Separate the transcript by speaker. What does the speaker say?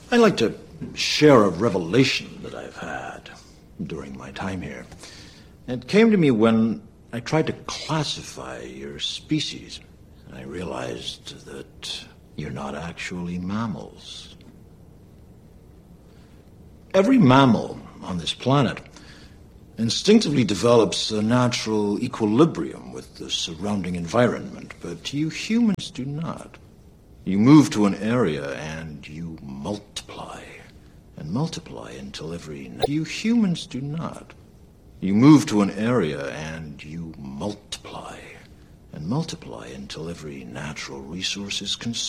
Speaker 1: I'd like to share a revelation that I've had during my time here. It came to me when I tried to classify your species. I realized that you're not actually mammals. Every mammal on this planet instinctively develops a natural equilibrium with the surrounding environment, but you humans do not. You move to an area and you multiply, and multiply until every... You humans do not. You move to an area and you multiply, and multiply until every natural resource is consumed.